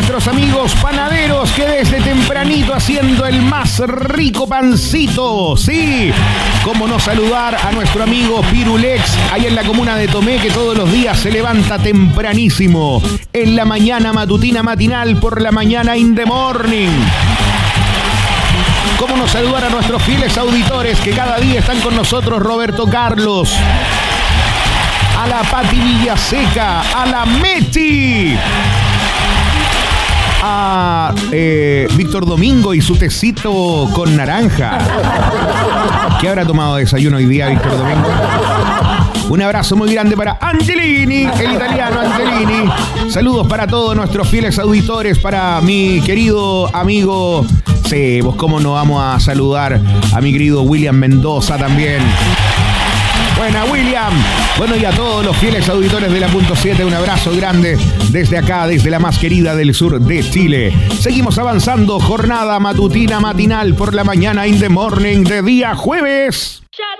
nuestros amigos panaderos que desde tempranito haciendo el más rico pancito. Sí, cómo no saludar a nuestro amigo Pirulex, ahí en la comuna de Tomé, que todos los días se levanta tempranísimo, en la mañana matutina matinal, por la mañana in the morning. Cómo no saludar a nuestros fieles auditores que cada día están con nosotros, Roberto Carlos, a la Pati Villaseca, a la Meti, a Víctor Domingo y su tecito con naranja. ¿Qué habrá tomado desayuno hoy día Víctor Domingo? Un abrazo muy grande para Angelini, el italiano Angelini. Saludos para todos nuestros fieles auditores, para mi querido amigo. Sí, pues cómo no vamos a saludar a mi querido William Mendoza también. Buena, William. Bueno, y a todos los fieles auditores de la Punto 7, un abrazo grande desde acá, desde la más querida del sur de Chile. Seguimos avanzando, jornada matutina matinal por la mañana in the morning de día jueves.